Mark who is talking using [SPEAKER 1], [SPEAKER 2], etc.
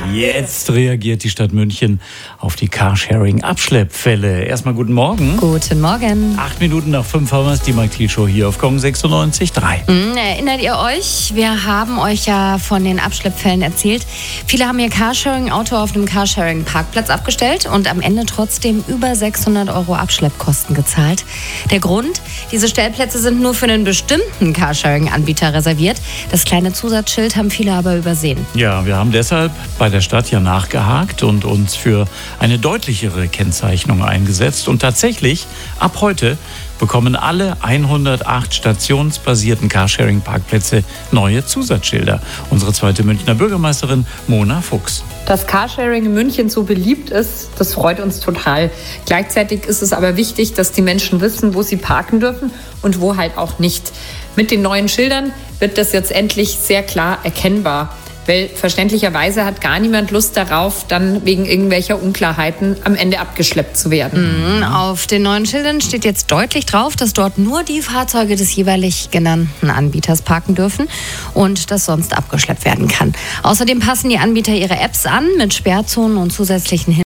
[SPEAKER 1] Jetzt reagiert die Stadt München auf die Carsharing-Abschleppfälle. Erstmal guten Morgen.
[SPEAKER 2] Guten Morgen.
[SPEAKER 1] 8 Minuten nach 5 haben wir es, die Mike Thiel Show hier auf Kong 96.3.
[SPEAKER 2] Erinnert ihr euch? Wir haben euch ja von den Abschleppfällen erzählt. Viele haben ihr Carsharing-Auto auf einem Carsharing-Parkplatz abgestellt und am Ende trotzdem über 600 € Abschleppkosten gezahlt. Der Grund? Diese Stellplätze sind nur für einen bestimmten Carsharing-Anbieter reserviert. Das kleine Zusatzschild haben viele aber übersehen.
[SPEAKER 1] Ja, wir haben deshalb bei der Stadt ja nachgehakt und uns für eine deutlichere Kennzeichnung eingesetzt. Und tatsächlich, ab heute bekommen alle 108 stationsbasierten Carsharing-Parkplätze neue Zusatzschilder. Unsere zweite Münchner Bürgermeisterin Mona Fuchs.
[SPEAKER 3] Dass Carsharing in München so beliebt ist, das freut uns total. Gleichzeitig ist es aber wichtig, dass die Menschen wissen, wo sie parken dürfen und wo halt auch nicht. Mit den neuen Schildern wird das jetzt endlich sehr klar erkennbar. Weil verständlicherweise hat gar niemand Lust darauf, dann wegen irgendwelcher Unklarheiten am Ende abgeschleppt zu werden.
[SPEAKER 2] Auf den neuen Schildern steht jetzt deutlich drauf, dass dort nur die Fahrzeuge des jeweilig genannten Anbieters parken dürfen und dass sonst abgeschleppt werden kann. Außerdem passen die Anbieter ihre Apps an mit Sperrzonen und zusätzlichen